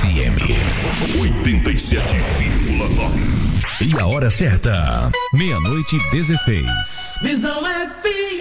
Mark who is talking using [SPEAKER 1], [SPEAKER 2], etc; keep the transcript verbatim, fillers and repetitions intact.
[SPEAKER 1] F M oitenta e sete vírgula nove. E a hora certa, meia-noite e dezesseis.
[SPEAKER 2] Visão F M.